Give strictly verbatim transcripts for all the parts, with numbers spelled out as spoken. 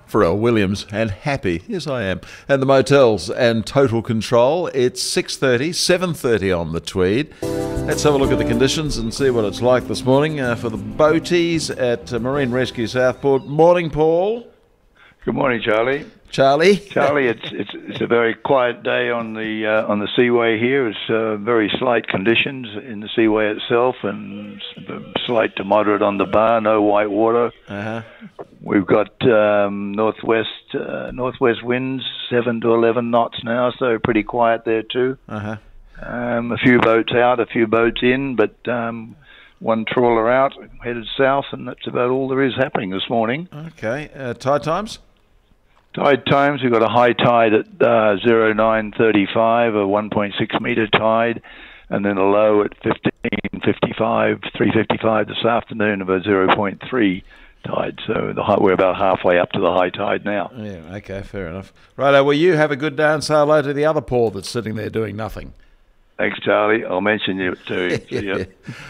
Pharrell Williams, and happy. Yes, I am. And the motels and total control. It's six thirty, seven thirty on the Tweed. Let's have a look at the conditions and see what it's like this morning uh, for the boaties at uh, Marine Rescue Southport. Morning, Paul. Good morning, Charlie. Charlie. Charlie, it's it's it's a very quiet day on the uh, on the seaway here. It's uh, very slight conditions in the seaway itself, and slight to moderate on the bar. No white water. Uh-huh. We've got um, northwest uh, northwest winds, seven to eleven knots now, so pretty quiet there too. Uh-huh. Um, a few boats out, a few boats in, but um, one trawler out, headed south, and that's about all there is happening this morning. Okay. Uh, tide times? Tide times, we've got a high tide at uh, zero nine thirty-five, a one point six metre tide, and then a low at fifteen fifty-five, three fifty-five this afternoon of a zero point three tide. So the high, we're about halfway up to the high tide now. Yeah, okay, fair enough. Righto, well, you have a good day and say hello to the other Paul that's sitting there doing nothing. Thanks, Charlie. I'll mention you too. Yeah.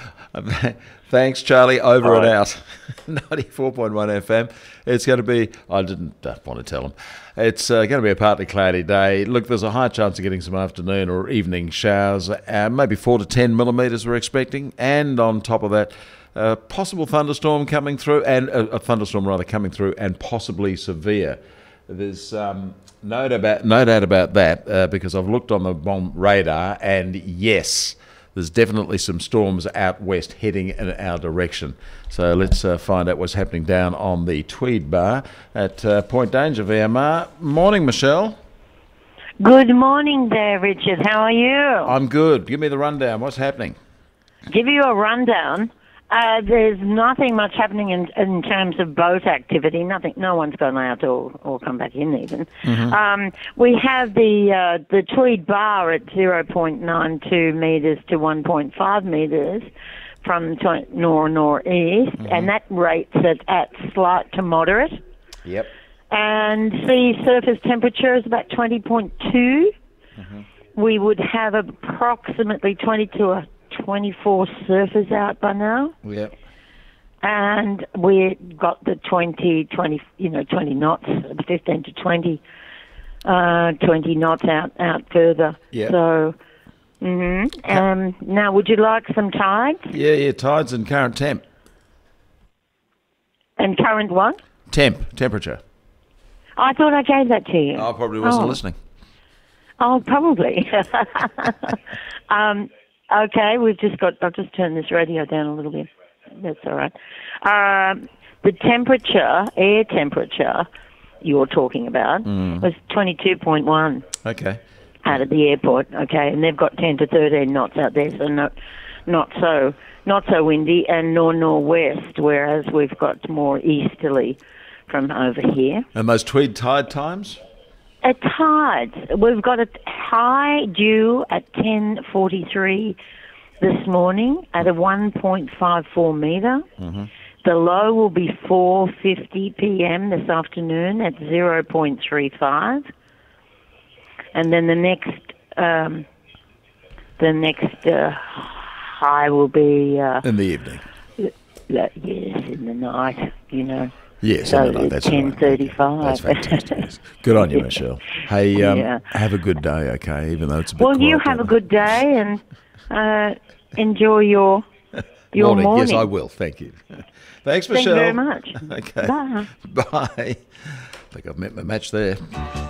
Thanks, Charlie. Over All and right. out. ninety-four point one F M. It's going to be, I didn't uh, want to tell him, it's uh, going to be a partly cloudy day. Look, there's a high chance of getting some afternoon or evening showers, uh, maybe four to ten millimetres we're expecting. And on top of that, a possible thunderstorm coming through, and a, a thunderstorm rather coming through, and possibly severe. There's um, no, doubt about, no doubt about that uh, because I've looked on the bomb radar, and yes, there's definitely some storms out west heading in our direction. So let's uh, find out what's happening down on the Tweed Bar at uh, Point Danger, V M R. Morning, Michelle. Good morning there, Richard. How are you? I'm good. Give me the rundown. What's happening? Give you a rundown. Uh, there's nothing much happening in, in terms of boat activity. Nothing. No one's gone out or, or come back in even. Mm-hmm. Um, we have the uh, the Tweed Bar at zero point nine two metres to one point five metres from to- nor northeast, Mm-hmm. and that rates it at slight to moderate. Yep. And sea surface temperature is about twenty point two. Mm-hmm. We would have approximately twenty to a twenty-four surfers out by now, Yep. and we got the twenty, twenty, you know, twenty knots, fifteen to twenty, uh, twenty knots out, out further. Yep. So, hmm um, now would you like some tides Yeah, yeah, tides and current temp. and current one? Temp, temperature. I thought I gave that to you. I probably wasn't Oh. listening. Oh, probably. um, okay, we've just got. I'll just turn this radio down a little bit. That's all right. Um, the temperature, air temperature, you're talking about was twenty-two point one Okay. out of the airport. Okay, and they've got ten to thirteen knots out there, so not not so not so windy, and nor northwest, whereas we've got more easterly from over here. And those Tweed tide times? At tides, we've got a high due at ten forty-three this morning at a one point five four metre. Mm-hmm. The low will be four fifty p.m. this afternoon at zero point three five. And then the next um, the next uh, high will be uh, In the evening. yes, in the night, you know. Yes, So I know, that's all right. ten thirty-five. That's fantastic. Yes. Good on you, Michelle. Hey, um, Yeah. have a good day, okay? Even though it's a bit Well, you quiet have a out good day and uh, enjoy your your morning. morning. Yes, I will. Thank you. Thanks, Thank Michelle. you very much. Okay. Bye. Bye. I think I've met my match there.